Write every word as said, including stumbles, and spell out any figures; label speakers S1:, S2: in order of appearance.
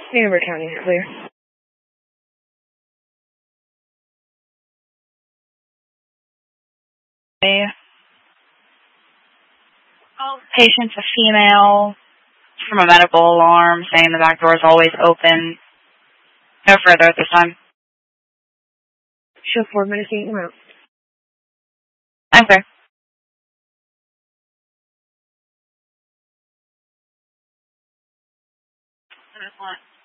S1: Newburgh County is clear.
S2: Oh, patient's a female from a medical alarm saying the back door is always open. No further at this time.
S1: Show four minutes, eight and out.
S2: I'm clear. What?